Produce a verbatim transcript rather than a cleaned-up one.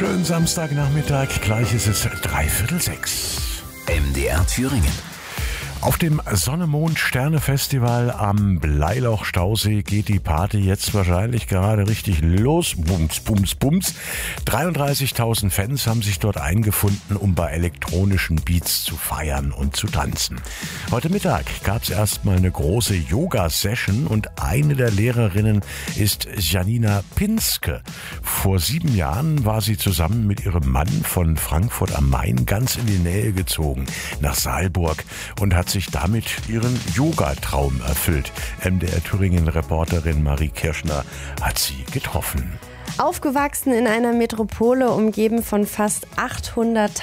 Schönen Samstagnachmittag, gleich ist es dreiviertel sechs. M D R Thüringen. Auf dem Sonne-Mond-Sterne-Festival am Bleiloch-Stausee geht die Party jetzt wahrscheinlich gerade richtig los. Bums, bums, bums. dreiunddreißigtausend Fans haben sich dort eingefunden, um bei elektronischen Beats zu feiern und zu tanzen. Heute Mittag gab es erstmal eine große Yoga-Session und eine der Lehrerinnen ist Janina Pinske. Vor sieben Jahren war sie zusammen mit ihrem Mann von Frankfurt am Main ganz in die Nähe gezogen, nach Saalburg, und hat sich damit ihren Yoga-Traum erfüllt. M D R Thüringen-Reporterin Marie Kirschner hat sie getroffen. Aufgewachsen in einer Metropole, umgeben von fast achthunderttausend